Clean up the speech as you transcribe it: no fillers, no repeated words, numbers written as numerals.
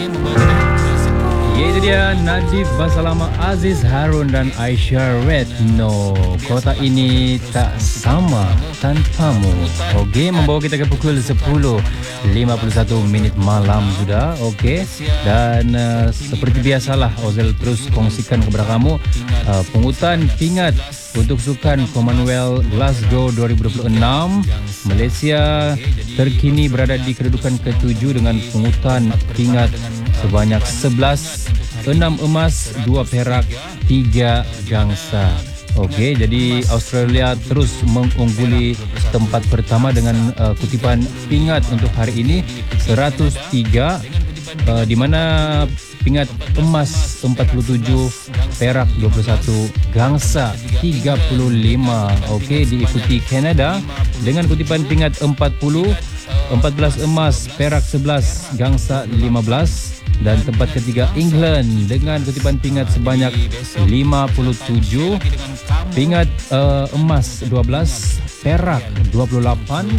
Ya, itu dia Nadif Basalama, Aziz Harun dan Aisyah Retno. Kota ini tak sama tanpamu. Okey, membawa kita ke pukul 10.51 malam sudah. Okey. Dan seperti biasalah Ozel terus kongsikan kepada kamu pungutan pingat untuk Sukan Commonwealth Glasgow 2026. Malaysia terkini berada di kedudukan ke-7 dengan pungutan pingat sebanyak 11, 6 emas, 2 perak, 3 gangsa. Okey, jadi Australia terus mengungguli tempat pertama dengan kutipan pingat untuk hari ini 103, di mana pingat emas 47, perak 21, gangsa 35. Okey, diikuti Canada dengan kutipan pingat 40, 14 emas, perak 11, gangsa 15. Dan tempat ketiga England dengan kutipan pingat sebanyak 57, pingat emas 12, perak 28,